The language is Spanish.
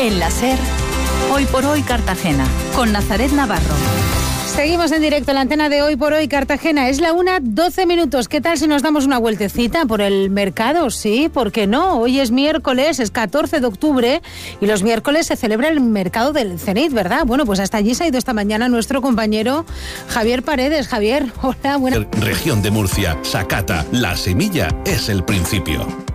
En la SER, Hoy por Hoy Cartagena, con Nazaret Navarro. Seguimos en directo en la antena de Hoy por Hoy Cartagena. Es la 1:12. ¿Qué tal si nos damos una vueltecita por el mercado? Sí, ¿por qué no? Hoy es miércoles, es 14 de octubre y los miércoles se celebra el mercado del Cenit, ¿verdad? Bueno, pues hasta allí se ha ido esta mañana nuestro compañero Javier Paredes. Javier, hola, buenas. Región de Murcia, Sakata, la semilla es el principio.